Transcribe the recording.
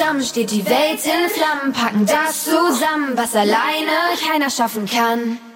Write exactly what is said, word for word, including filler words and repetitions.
zusammen steht die Welt in Flammen, packen das zusammen, was alleine keiner schaffen kann.